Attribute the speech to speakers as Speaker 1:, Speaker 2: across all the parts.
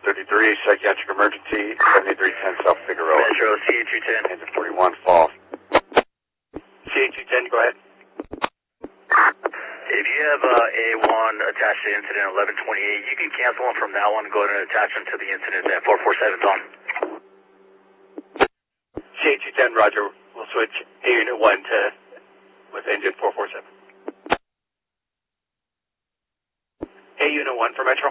Speaker 1: 33, psychiatric emergency, 7310 South Figueroa.
Speaker 2: Metro, CA210.
Speaker 1: Engine 41, fall.
Speaker 3: CA210, go ahead.
Speaker 2: If you have A1 attached to incident 1128, you can cancel them from that one and go ahead and attach them to the incident that 447's on.
Speaker 3: CA210, roger. We'll switch A Unit 1 to with engine 447. A Unit 1 for Metro.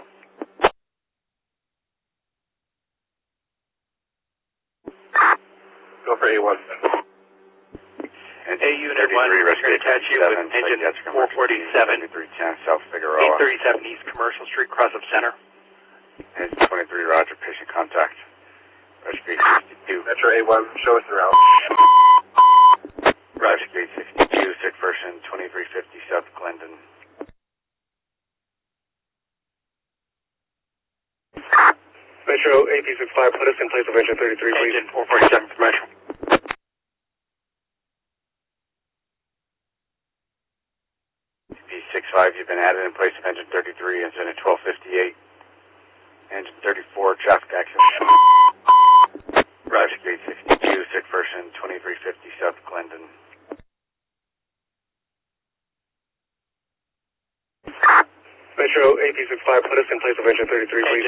Speaker 3: Go for A1.
Speaker 1: And
Speaker 3: A Unit 1, we're going to attach you with engine 447.
Speaker 1: 7310 South Figueroa.
Speaker 3: 837 East Commercial Street, cross up center.
Speaker 1: Engine 23, roger, patient contact. Rescue 62.
Speaker 3: Metro A1, show us the route. Roger.
Speaker 1: Rescue 62, sick person 2350 South Glendon.
Speaker 3: Metro AP65, put us in place of engine 33, please. Engine 447 for Metro.
Speaker 1: AP65, you've been added in place of engine 33, incident 1258. Engine 34, traffic accident. Roger. 862, sick person 2350 South Glendon.
Speaker 3: Metro AP65, put us in place of engine 33, please.